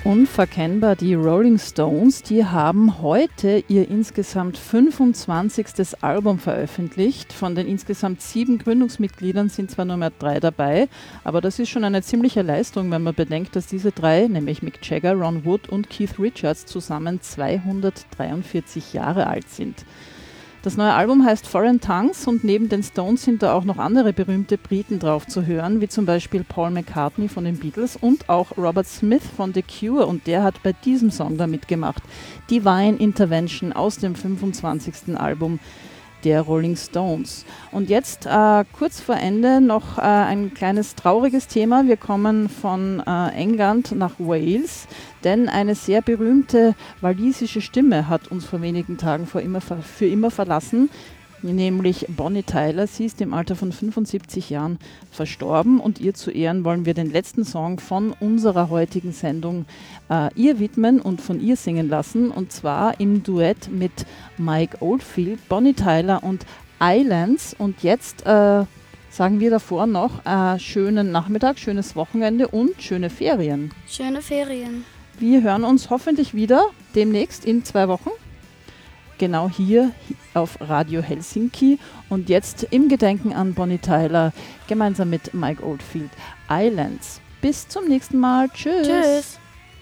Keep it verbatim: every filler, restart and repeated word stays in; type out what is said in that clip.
Unverkennbar, die Rolling Stones, die haben heute ihr insgesamt fünfundzwanzigstes Album veröffentlicht. Von den insgesamt sieben Gründungsmitgliedern sind zwar nur mehr drei dabei, aber das ist schon eine ziemliche Leistung, wenn man bedenkt, dass diese drei, nämlich Mick Jagger, Ron Wood und Keith Richards, zusammen zweihundertdreiundvierzig Jahre alt sind. Das neue Album heißt Foreign Tongues und neben den Stones sind da auch noch andere berühmte Briten drauf zu hören, wie zum Beispiel Paul McCartney von den Beatles und auch Robert Smith von The Cure, und der hat bei diesem Song da mitgemacht. Divine Intervention aus dem fünfundzwanzigsten Album der Rolling Stones. Und jetzt äh, kurz vor Ende noch äh, ein kleines trauriges Thema. Wir kommen von äh, England nach Wales, denn eine sehr berühmte walisische Stimme hat uns vor wenigen Tagen für immer, für immer verlassen, nämlich Bonnie Tyler. Sie ist im Alter von fünfundsiebzig Jahren verstorben und ihr zu Ehren wollen wir den letzten Song von unserer heutigen Sendung äh, ihr widmen und von ihr singen lassen, und zwar im Duett mit Mike Oldfield, Bonnie Tyler und Islands. Und jetzt äh, sagen wir davor noch äh, schönen Nachmittag, schönes Wochenende und schöne Ferien. Schöne Ferien. Wir hören uns hoffentlich wieder demnächst in zwei Wochen. Genau hier auf Radio Helsinki, und jetzt im Gedenken an Bonnie Tyler gemeinsam mit Mike Oldfield, Islands. Bis zum nächsten Mal. Tschüss. Tschüss.